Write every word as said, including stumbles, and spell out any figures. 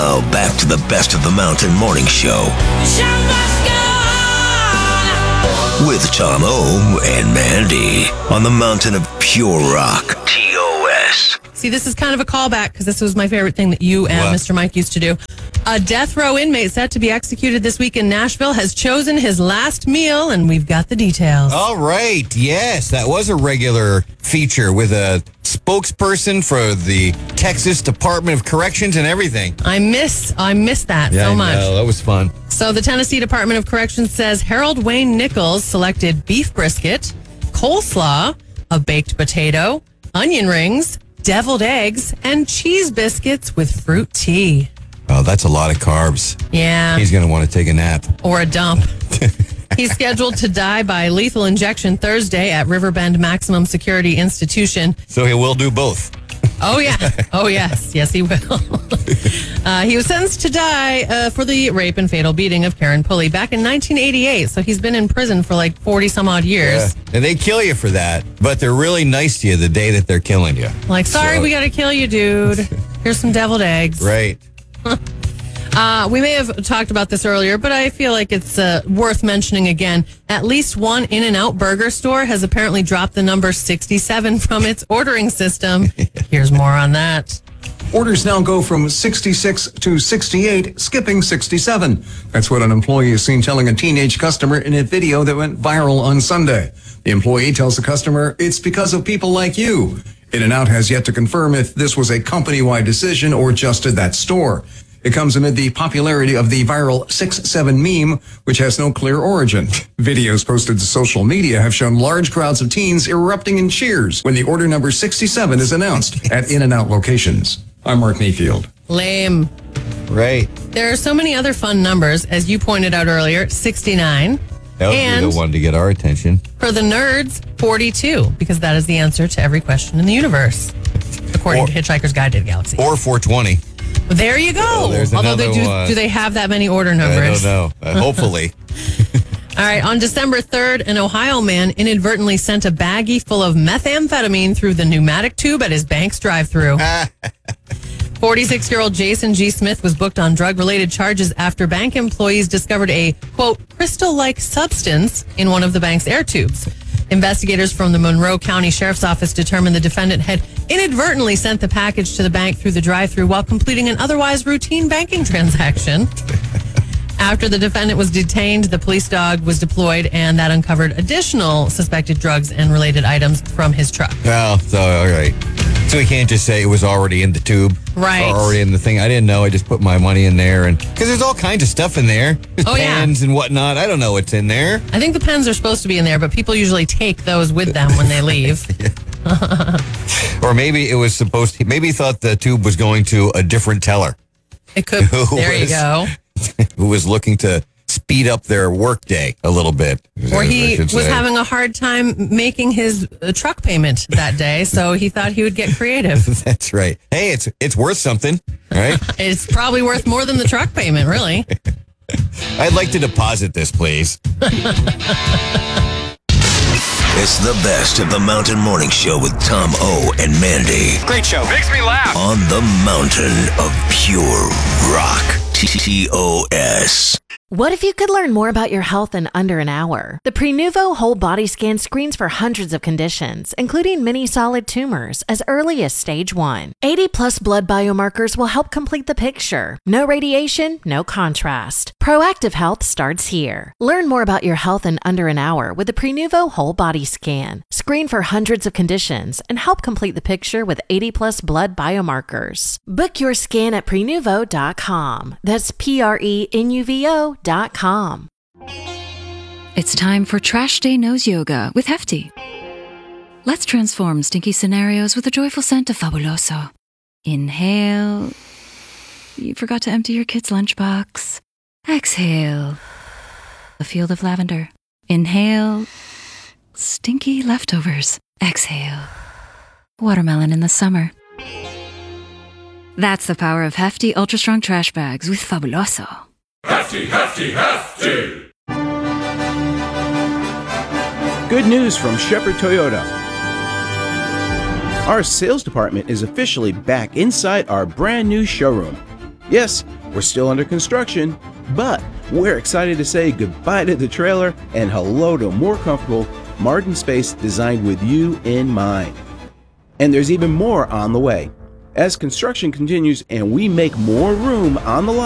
Oh, back to the Best of the Mountain Morning Show. With Tom O and Mandy on the Mountain of Pure Rock. T O S. See, this is kind of a callback because this was my favorite thing that you and what? Mister Mike used to do. A death row inmate set to be executed this week in Nashville has chosen his last meal, and we've got the details. All right. Yes, that was a regular feature with a spokesperson for the Texas Department of Corrections and everything. I miss I miss that yeah, so much. Yeah, that was fun. So the Tennessee Department of Corrections says Harold Wayne Nichols selected beef brisket, coleslaw, a baked potato, onion rings, deviled eggs, and cheese biscuits with fruit tea. Oh, that's a lot of carbs. Yeah. He's going to want to take a nap. Or a dump. He's scheduled to die by lethal injection Thursday at Riverbend Maximum Security Institution. So he will do both. Oh, yeah. Oh, yes. Yes, he will. uh, he was sentenced to die uh, for the rape and fatal beating of Karen Pulley back in nineteen eighty-eight. So he's been in prison for like forty some odd years. Yeah. And they kill you for that, but they're really nice to you the day that they're killing you. Like, sorry, so. we got to kill you, dude. Here's some deviled eggs. Right. Uh, we may have talked about this earlier, but I feel like it's uh, worth mentioning again. At least one In-N-Out burger store has apparently dropped the number sixty-seven from its ordering system. Here's more on that. Orders now go from sixty-six to sixty-eight, skipping sixty-seven. That's what an employee is seen telling a teenage customer in a video that went viral on Sunday. The employee tells the customer, "It's because of people like you." In-N-Out has yet to confirm if this was a company-wide decision or just at that store. It comes amid the popularity of the viral six seven meme, which has no clear origin. Videos posted to social media have shown large crowds of teens erupting in cheers when the order number sixty-seven is announced at In-N-Out locations. I'm Mark Mayfield. Lame. Right. There are so many other fun numbers, as you pointed out earlier, sixty-nine. That would and be the one to get our attention. For the nerds, forty-two, because that is the answer to every question in the universe, according or, to Hitchhiker's Guide to the Galaxy. Or four twenty. There you go. Oh, Although they do, one. do they have that many order numbers? I don't know. Uh, hopefully. All right. On December third, an Ohio man inadvertently sent a baggie full of methamphetamine through the pneumatic tube at his bank's drive-thru. forty-six-year-old Jason G. Smith was booked on drug-related charges after bank employees discovered a, quote, crystal-like substance in one of the bank's air tubes. Investigators from the Monroe County Sheriff's Office determined the defendant had inadvertently sent the package to the bank through the drive-thru while completing an otherwise routine banking transaction. After the defendant was detained, the police dog was deployed, and that uncovered additional suspected drugs and related items from his truck. Well, so, all right. So we can't just say it was already in the tube. Right. Or already in the thing. I didn't know. I just put my money in there. and Because there's all kinds of stuff in there. There's oh, pens yeah. and whatnot. I don't know what's in there. I think the pens are supposed to be in there, but people usually take those with them when they leave. Or maybe it was supposed to, maybe he thought the tube was going to a different teller. It could. There you go. Who was looking to speed up their workday a little bit. Or he was say. having a hard time making his uh, truck payment that day, so he thought he would get creative. That's right. Hey, it's it's worth something, right? It's probably worth more than the truck payment, really. I'd like to deposit this, please. It's the Best of the Mountain Morning Show with Tom O and Mandy. Great show. Makes me laugh. On the Mountain of Pure Rock. T O S. What if you could learn more about your health in under an hour? The Prenuvo Whole Body Scan screens for hundreds of conditions, including many solid tumors, as early as stage one. eighty plus blood biomarkers will help complete the picture. No radiation, no contrast. Proactive health starts here. Learn more about your health in under an hour with the Prenuvo Whole Body Scan. Screen for hundreds of conditions and help complete the picture with eighty plus blood biomarkers. Book your scan at prenuvo dot com. That's P R E N U V O dot com. It's time for Trash Day Nose Yoga with Hefty. Let's transform stinky scenarios with a joyful scent of Fabuloso. Inhale. You forgot to empty your kid's lunchbox. Exhale. A field of lavender. Inhale. Stinky leftovers. Exhale. Watermelon in the summer. That's the power of Hefty Ultra Strong Trash Bags with Fabuloso. Hefty, hefty, hefty! Good news from Shepherd Toyota. Our sales department is officially back inside our brand new showroom. Yes, we're still under construction, but we're excited to say goodbye to the trailer and hello to a more comfortable, modern space designed with you in mind. And there's even more on the way. As construction continues and we make more room on the lot,